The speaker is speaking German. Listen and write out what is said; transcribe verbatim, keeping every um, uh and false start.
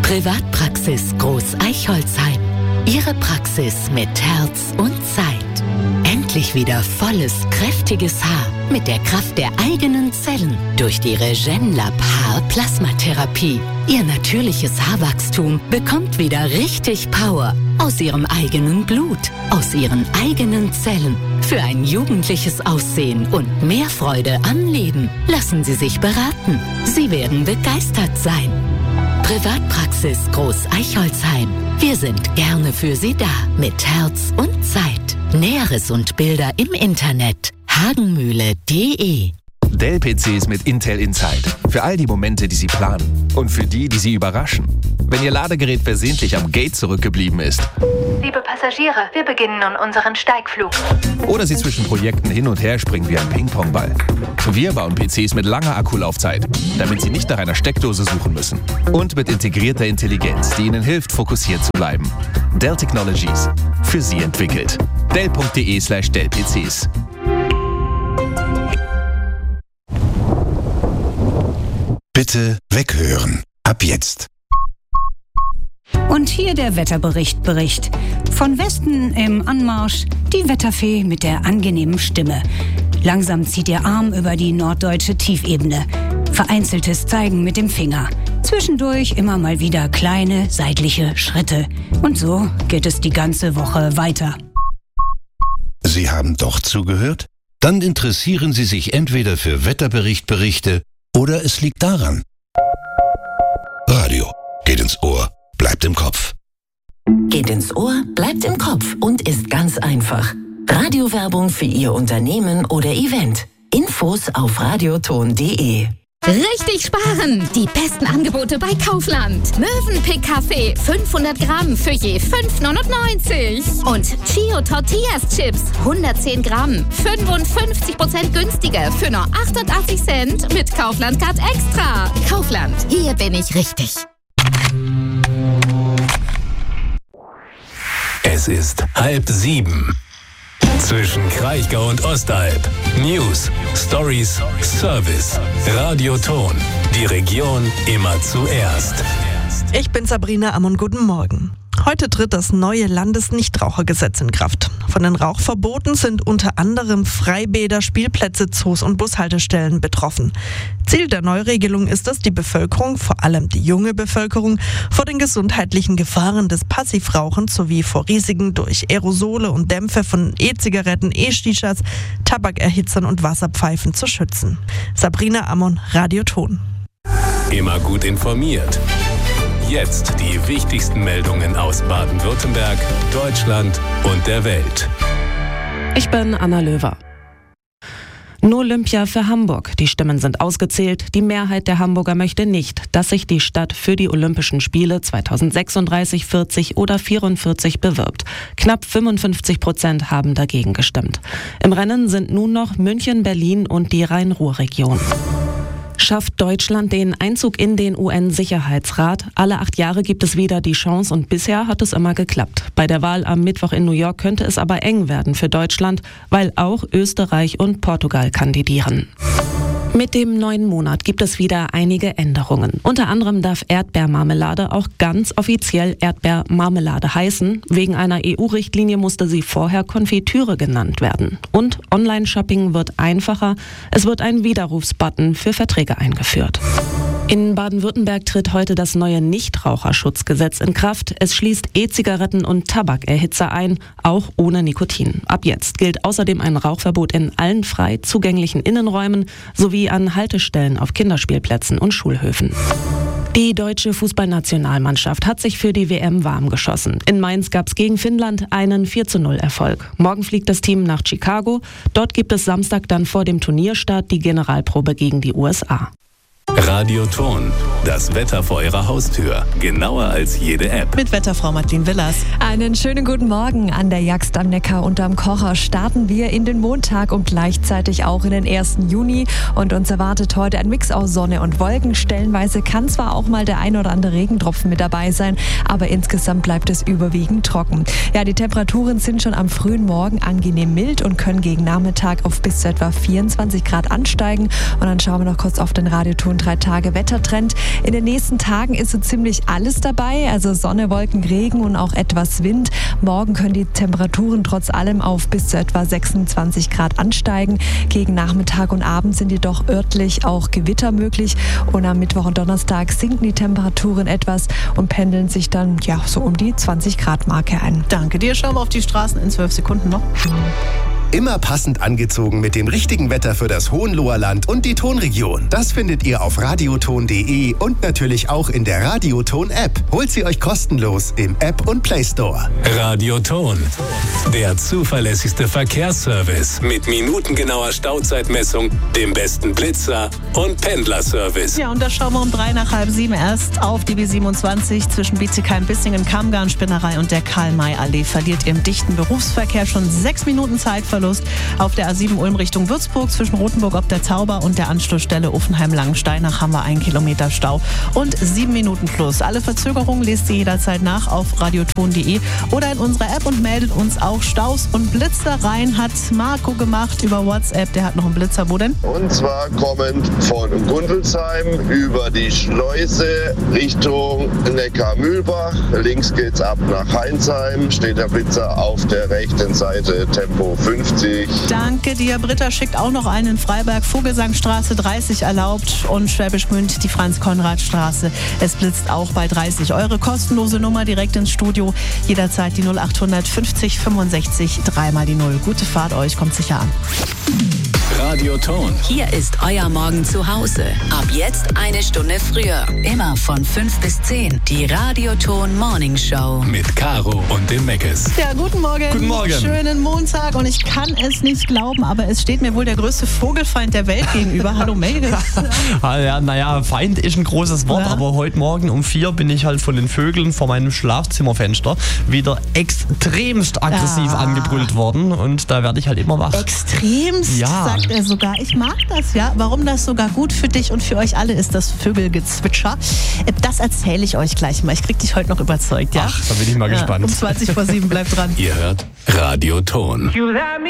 Privatpraxis Groß Eichholzheim. Ihre Praxis mit Herz und Zeit. Endlich wieder volles, kräftiges Haar mit der Kraft der eigenen Zellen durch die Regenlab Haar-Plasmatherapie. Ihr natürliches Haarwachstum bekommt wieder richtig Power aus Ihrem eigenen Blut, aus Ihren eigenen Zellen. Für ein jugendliches Aussehen und mehr Freude am Leben. Lassen Sie sich beraten. Sie werden begeistert sein. Privatpraxis Groß Eichholzheim. Wir sind gerne für Sie da mit Herz und Zeit. Näheres und Bilder im Internet hagenmühle punkt de. Dell-P Cs mit Intel Inside. Für all die Momente, die Sie planen. Und für die, die Sie überraschen. Wenn Ihr Ladegerät versehentlich am Gate zurückgeblieben ist. Liebe Passagiere, wir beginnen nun unseren Steigflug. Oder Sie zwischen Projekten hin und her springen wie ein Ping-Pong-Ball. Wir bauen P Cs mit langer Akkulaufzeit, damit Sie nicht nach einer Steckdose suchen müssen. Und mit integrierter Intelligenz, die Ihnen hilft, fokussiert zu bleiben. Dell Technologies. Für Sie entwickelt. Dell punkt de slash Dell P Cs. Bitte weghören. Ab jetzt. Und hier der Wetterbericht Bericht. Von Westen im Anmarsch die Wetterfee mit der angenehmen Stimme. Langsam zieht ihr Arm über die norddeutsche Tiefebene. Vereinzeltes Zeigen mit dem Finger. Zwischendurch immer mal wieder kleine seitliche Schritte. Und so geht es die ganze Woche weiter. Sie haben doch zugehört? Dann interessieren Sie sich entweder für Wetterberichtberichte oder es liegt daran. Radio geht ins Ohr, bleibt im Kopf. Geht ins Ohr, bleibt im Kopf und ist ganz einfach. Radiowerbung für Ihr Unternehmen oder Event. Infos auf radioton punkt de. Richtig sparen! Die besten Angebote bei Kaufland. Mövenpick Kaffee fünfhundert Gramm für je fünf neunundneunzig. Und Chio Tortillas Chips hundertzehn Gramm, fünfundfünfzig Prozent günstiger für nur achtundachtzig Cent mit Kaufland Card Extra. Kaufland, hier bin ich richtig. Es ist halb sieben. Zwischen Kraichgau und Ostalb. News, Stories, Service. Radioton. Die Region immer zuerst. Ich bin Sabrina Ammon, guten Morgen. Heute tritt das neue Landesnichtrauchergesetz in Kraft. Von den Rauchverboten sind unter anderem Freibäder, Spielplätze, Zoos und Bushaltestellen betroffen. Ziel der Neuregelung ist es, die Bevölkerung, vor allem die junge Bevölkerung, vor den gesundheitlichen Gefahren des Passivrauchens sowie vor Risiken durch Aerosole und Dämpfe von E-Zigaretten, E-Shishas, Tabakerhitzern und Wasserpfeifen zu schützen. Sabrina Ammon, Radioton. Immer gut informiert. Jetzt die wichtigsten Meldungen aus Baden-Württemberg, Deutschland und der Welt. Ich bin Anna Löwer. Nur Olympia für Hamburg. Die Stimmen sind ausgezählt. Die Mehrheit der Hamburger möchte nicht, dass sich die Stadt für die Olympischen Spiele zweitausendsechsunddreißig, vierzig oder vierundvierzig bewirbt. Knapp fünfundfünfzig Prozent haben dagegen gestimmt. Im Rennen sind nun noch München, Berlin und die Rhein-Ruhr-Region. Schafft Deutschland den Einzug in den U N-Sicherheitsrat? Alle acht Jahre gibt es wieder die Chance und bisher hat es immer geklappt. Bei der Wahl am Mittwoch in New York könnte es aber eng werden für Deutschland, weil auch Österreich und Portugal kandidieren. Mit dem neuen Monat gibt es wieder einige Änderungen. Unter anderem darf Erdbeermarmelade auch ganz offiziell Erdbeermarmelade heißen. Wegen einer E U-Richtlinie musste sie vorher Konfitüre genannt werden. Und Online-Shopping wird einfacher. Es wird ein Widerrufsbutton für Verträge eingeführt. In Baden-Württemberg tritt heute das neue Nichtraucherschutzgesetz in Kraft. Es schließt E-Zigaretten und Tabakerhitzer ein, auch ohne Nikotin. Ab jetzt gilt außerdem ein Rauchverbot in allen frei zugänglichen Innenräumen sowie an Haltestellen auf Kinderspielplätzen und Schulhöfen. Die deutsche Fußballnationalmannschaft hat sich für die W M warm geschossen. In Mainz gab es gegen Finnland einen vier zu null Erfolg. Morgen fliegt das Team nach Chicago. Dort gibt es Samstag dann vor dem Turnierstart die Generalprobe gegen die U S A. Radioton. Das Wetter vor Ihrer Haustür. Genauer als jede App. Mit Wetterfrau Martin Willers. Einen schönen guten Morgen. An der Jagst am Neckar und am Kocher starten wir in den Montag und gleichzeitig auch in den ersten Juni. Und uns erwartet heute ein Mix aus Sonne und Wolken. Stellenweise kann zwar auch mal der ein oder andere Regentropfen mit dabei sein, aber insgesamt bleibt es überwiegend trocken. Ja, die Temperaturen sind schon am frühen Morgen angenehm mild und können gegen Nachmittag auf bis zu etwa vierundzwanzig Grad ansteigen. Und dann schauen wir noch kurz auf den Radioton drei Tage Wettertrend. In den nächsten Tagen ist so ziemlich alles dabei, also Sonne, Wolken, Regen und auch etwas Wind. Morgen können die Temperaturen trotz allem auf bis zu etwa sechsundzwanzig Grad ansteigen. Gegen Nachmittag und Abend sind jedoch örtlich auch Gewitter möglich und am Mittwoch und Donnerstag sinken die Temperaturen etwas und pendeln sich dann ja so um die zwanzig Grad Marke ein. Danke dir, schauen wir auf die Straßen in zwölf Sekunden noch. Immer passend angezogen mit dem richtigen Wetter für das Hohenloher-Land und die Tonregion. Das findet ihr auf radioton punkt de und natürlich auch in der Radioton-App. Holt sie euch kostenlos im App und Play Store. Radioton, der zuverlässigste Verkehrsservice mit minutengenauer Stauzeitmessung, dem besten Blitzer und Pendlerservice. Ja, und da schauen wir um drei nach halb sieben erst auf die B siebenundzwanzig zwischen Bietigheim-Bissingen, Kammgarn, Spinnerei und der Karl-May-Allee. Verliert ihr im dichten Berufsverkehr schon sechs Minuten Zeitverlust. Auf der A sieben Ulm Richtung Würzburg zwischen Rothenburg ob der Zauber und der Anschlussstelle Uffenheim-Langensteinach haben wir einen Kilometer Stau und sieben Minuten plus. Alle Verzögerungen lest ihr jederzeit nach auf radioton punkt de oder in unserer App und meldet uns auch Staus und Blitzereien hat Marco gemacht über WhatsApp. Der hat noch einen Blitzer. Wo denn? Und zwar kommend von Gundelsheim über die Schleuse Richtung Neckar-Mühlbach. Links geht's ab nach Heinsheim. Steht der Blitzer auf der rechten Seite, Tempo fünfzig. Danke dir. Britta schickt auch noch einen in Freiberg. Vogelsangstraße dreißig erlaubt und Schwäbisch Gmünd die Franz-Konrad-Straße. Es blitzt auch bei dreißig. Eure kostenlose Nummer direkt ins Studio. Jederzeit die null achthundert fünfzig fünfundsechzig dreimal die null. Gute Fahrt euch, kommt sicher an. Radioton. Hier ist euer Morgen zu Hause. Ab jetzt eine Stunde früher. Immer von fünf bis zehn. Die Radioton Morning Show. Mit Caro und dem Meckes. Ja, guten Morgen. Guten Morgen. Schönen Montag und ich kann es nicht glauben, aber es steht mir wohl der größte Vogelfeind der Welt gegenüber. Hallo Meckes. Ja, naja, Feind ist ein großes Wort, ja. Aber heute Morgen um vier bin ich halt von den Vögeln vor meinem Schlafzimmerfenster wieder extremst aggressiv ja. angebrüllt worden und da werde ich halt immer wach. Extremst, ja. sagt er sogar. Ich mag das, ja. Warum das sogar gut für dich und für euch alle ist, das Vögelgezwitscher. Das erzähle ich euch gleich mal. Ich krieg dich heute noch überzeugt, ja? Ach, da bin ich mal ja, gespannt. Um zwanzig vor sieben, bleibt dran. Ihr hört Radioton.